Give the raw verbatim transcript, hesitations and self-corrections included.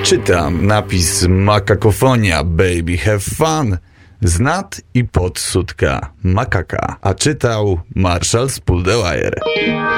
Czytam napis Makakofonia, baby have fun. Z nad i pod sutka makaka. A czytał Marshall Spudewire.